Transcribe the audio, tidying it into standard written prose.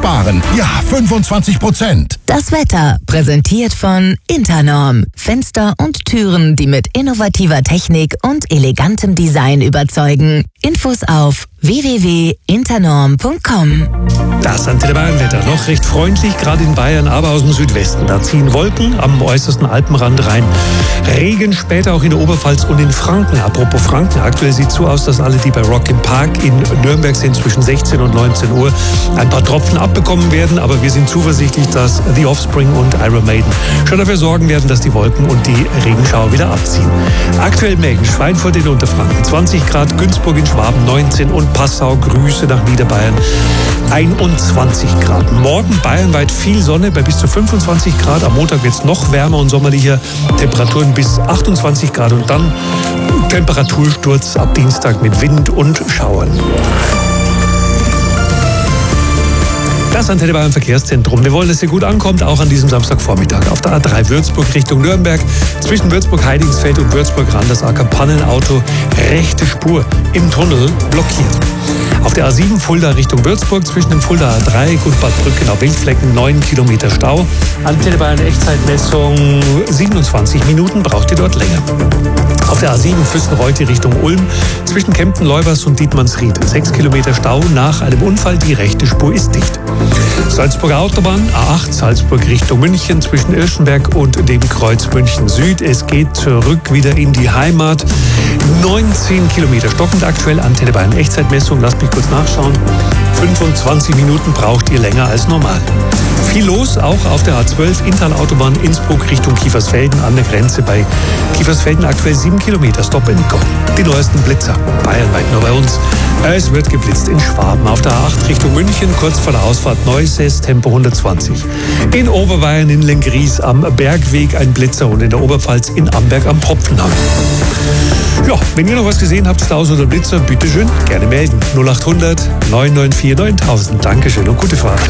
sparen. Ja, 25%. Das Wetter präsentiert von Internorm. Fenster und Türen, die mit innovativer Technik und elegantem Design überzeugen. Infos auf www.internorm.com. Das Antenne Bayern Wetter. Noch recht freundlich, gerade in Bayern, aber aus dem Südwesten. Da ziehen Wolken am äußersten Alpenrand rein. Regen später auch in der Oberpfalz und in Franken. Apropos Franken, aktuell sieht es so aus, dass alle, die bei Rock im Park in Nürnberg sind, zwischen 16 und 19 Uhr ein paar Tropfen abbekommen werden. Aber wir sind zuversichtlich, dass The Offspring und Iron Maiden schon dafür sorgen werden, dass die Wolken und die Regenschauer wieder abziehen. Aktuell Mägen, Schweinfurt in Unterfranken, 20 Grad, Günzburg in Schwaben 19 und Passau, Grüße nach Niederbayern, 21 Grad. Morgen bayernweit viel Sonne bei bis zu 25 Grad. Am Montag wird es noch wärmer und sommerlicher. Temperaturen bis 28 Grad und dann Temperatursturz ab Dienstag mit Wind und Schauern. Das Antenne Bayern Verkehrszentrum. Wir wollen, dass ihr gut ankommt, auch an diesem Samstagvormittag. Auf der A3 Würzburg Richtung Nürnberg, zwischen Würzburg-Heidingsfeld und Würzburg-Randersacker Pannenauto, rechte Spur im Tunnel blockiert. Auf der A7 Fulda Richtung Würzburg, zwischen dem Fuldaer Dreieck und Bad Brückenau-Wildflecken 9 Kilometer Stau. Antenne Bayern Echtzeitmessung 27 Minuten, braucht ihr dort länger. Auf der A7 Füssen-Reutte Richtung Ulm, zwischen Kempten-Leubers und Dietmannsried 6 Kilometer Stau nach einem Unfall, die rechte Spur ist dicht. Salzburger Autobahn, A8 Salzburg Richtung München, zwischen Irschenberg und dem Kreuz München Süd. Es geht zurück wieder in die Heimat. 19 Kilometer stockend aktuell, Antenne Bayern Echtzeitmessung, lasst mich kurz nachschauen. 25 Minuten braucht ihr länger als normal. Viel los, auch auf der A12 Inntal-Autobahn Innsbruck Richtung Kiefersfelden an der Grenze. Bei Kiefersfelden aktuell 7 Kilometer Stop and Go. Die neuesten Blitzer, bayernweit nur bei uns. Es wird geblitzt in Schwaben. Auf der A8 Richtung München, kurz vor der Ausfahrt Neusäß, Tempo 120. In Oberbayern in Lengries am Bergweg ein Blitzer und in der Oberpfalz in Amberg am Popfenhang. Ja, wenn ihr noch was gesehen habt, Staus oder Blitzer, bitteschön, gerne melden. 0800 994 9000. Dankeschön und gute Fahrt.